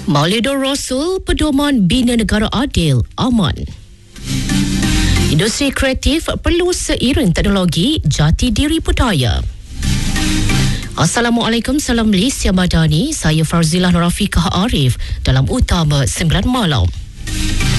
Maulidur Rasul, Pedoman Bina Negara Adil, aman. Industri kreatif perlu seiring teknologi, jati diri budaya. Assalamualaikum, salam Malaysia Madani. Saya Farzilah Nurafiqah Arif dalam Utama 9 Malam.